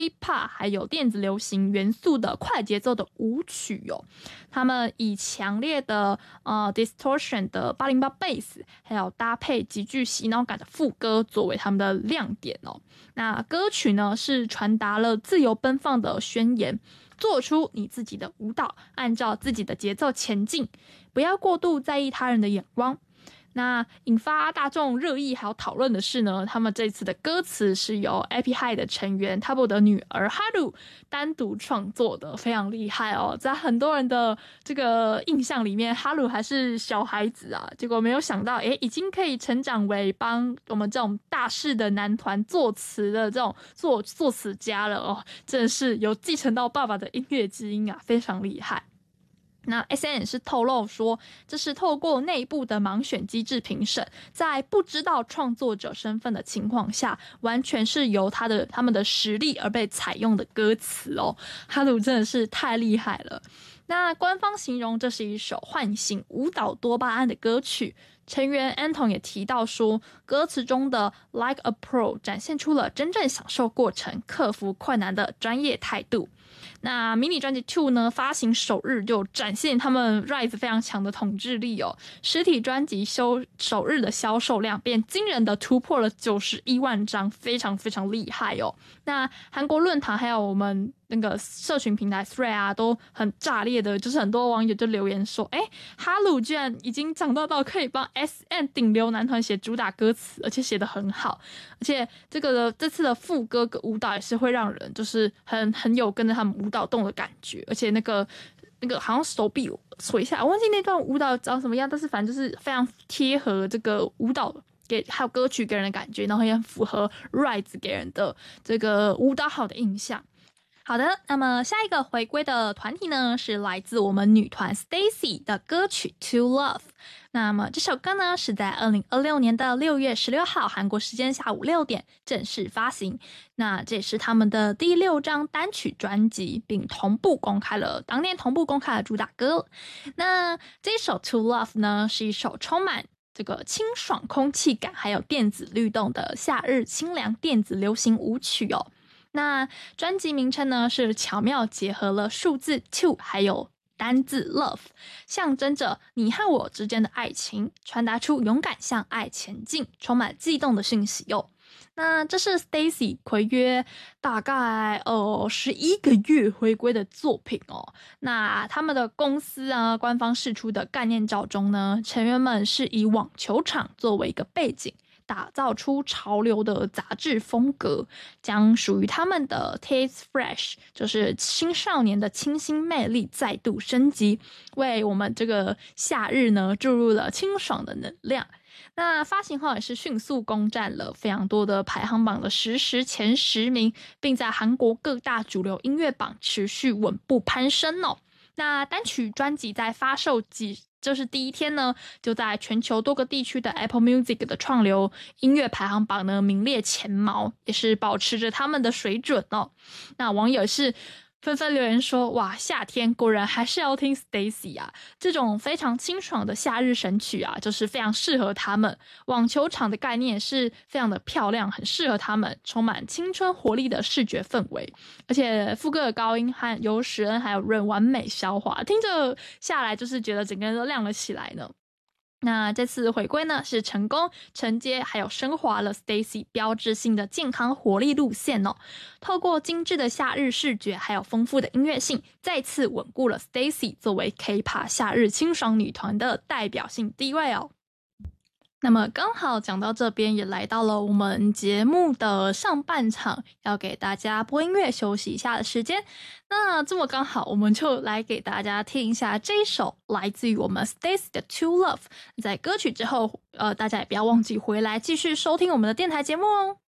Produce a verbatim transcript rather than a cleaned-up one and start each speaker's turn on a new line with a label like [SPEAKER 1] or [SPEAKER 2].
[SPEAKER 1] K-pop 还有电子流行元素的快节奏的舞曲哦。他们以强烈的呃 distortion 的八零八 bass， 还有搭配极具洗脑感的副歌作为他们的亮点哦。那歌曲呢是传达了自由奔放的宣言，做出你自己的舞蹈，按照自己的节奏前进，不要过度在意他人的眼光。那引发大众热议还有讨论的是呢，他们这次的歌词是由 A P Hi 的成员 Tabo 的女儿 Haru 单独创作的，非常厉害哦。在很多人的这个印象里面 Haru 还是小孩子啊，结果没有想到诶已经可以成长为帮我们这种大势的男团作词的这种作作词家了哦，真的是有继承到爸爸的音乐基因啊，非常厉害。那 S N 是透露说，这是透过内部的盲选机制评审，在不知道创作者身份的情况下，完全是由他的他们的实力而被采用的歌词哦。哈鲁真的是太厉害了。那官方形容这是一首唤醒舞蹈多巴胺的歌曲。成员 Anton 也提到说，歌词中的 Like a Pro 展现出了真正享受过程、克服困难的专业态度。那迷你专辑 Two 呢，发行首日就展现他们 Rise 非常强的统治力哦。实体专辑首首日的销售量便惊人的突破了九十一万张，非常非常厉害哦。那韩国论坛还有我们那个社群平台 Thread 啊，都很炸裂的，就是很多网友就留言说，哎，哈鲁居然已经长大到可以帮 S M 顶流男团写主打歌词，而且写得很好，而且这个这次的副歌跟舞蹈也是会让人就是很很有跟着他们舞蹈动的感觉，而且那个那个好像手臂垂下来，我忘记那段舞蹈长什么样，但是反正就是非常贴合这个舞蹈给还有歌曲给人的感觉，然后也很符合 Rise 给人的这个舞蹈好的印象。好的，那么下一个回归的团体呢，是来自我们女团 Stacy 的歌曲 To Love。那么这首歌呢，是在二零二六年的六月十六号韩国时间下午六点正式发行。那这也是他们的第六张单曲专辑，并同步公开了当年同步公开了主打歌。那这首 To Love 呢，是一首充满这个清爽空气感还有电子律动的夏日清凉电子流行舞曲哦。那专辑名称呢，是巧妙结合了数字 two 还有单字 love， 象征着你和我之间的爱情，传达出勇敢向爱前进充满悸动的讯息哦。那这是 Stacy 睽约大概呃十一个月回归的作品哦。那他们的公司啊，官方释出的概念照中呢，成员们是以网球场作为一个背景，打造出潮流的杂志风格，将属于他们的 Taste Fresh， 就是青少年的清新魅力再度升级，为我们这个夏日呢注入了清爽的能量。那发行后也是迅速攻占了非常多的排行榜的实时前十名，并在韩国各大主流音乐榜持续稳步攀升哦。那单曲专辑在发售几就是第一天呢，就在全球多个地区的 Apple Music 的创流音乐排行榜呢名列前茅，也是保持着他们的水准哦。那网友是纷纷留言说，哇，夏天果然还是要听 Stacy 啊，这种非常清爽的夏日神曲啊，就是非常适合他们。网球场的概念是非常的漂亮，很适合他们，充满青春活力的视觉氛围，而且副歌的高音和由史恩还有润完美消化，听着下来就是觉得整个人都亮了起来呢。那这次回归呢，是成功承接还有升华了 Stacy 标志性的健康活力路线哦。透过精致的夏日视觉还有丰富的音乐性，再次稳固了 Stacy 作为 K-pop 夏日清爽女团的代表性地位哦。那么刚好讲到这边，也来到了我们节目的上半场，要给大家播音乐休息一下的时间。那这么刚好，我们就来给大家听一下这一首来自于我们 Stacy 的 To Love。在歌曲之后，呃，大家也不要忘记回来继续收听我们的电台节目哦。